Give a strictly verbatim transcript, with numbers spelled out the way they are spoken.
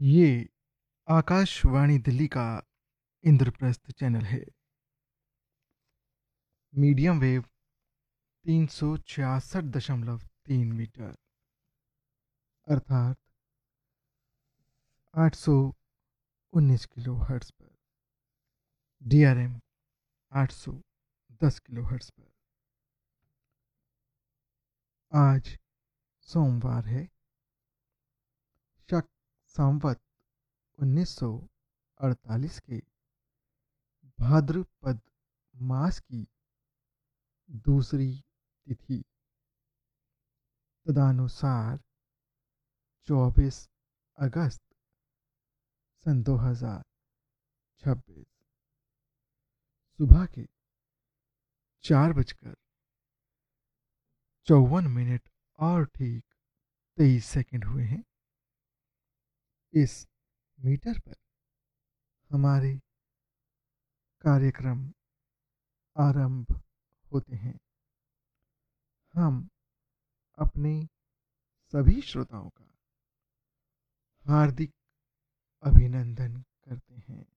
ये आकाशवाणी दिल्ली का इंद्रप्रस्थ चैनल है। मीडियम वेव तीन सौ छियासठ दशमलव तीन मीटर अर्थात आठ सौ उन्नीस किलो हर्ट्ज पर, डीआरएम आठ सौ दस किलो हर्ट्ज पर। आज सोमवार है, शक संवत उन्नीस सौ अड़तालीस के भाद्रपद मास की दूसरी तिथि तदनुसार चौबीस अगस्त सन दो हजार छब्बीस सुबह के चार बजकर चौवन मिनट और ठीक तेईस सेकंड हुए हैं। इस मीटर पर हमारे कार्यक्रम आरंभ होते हैं। हम अपने सभी श्रोताओं का हार्दिक अभिनंदन करते हैं।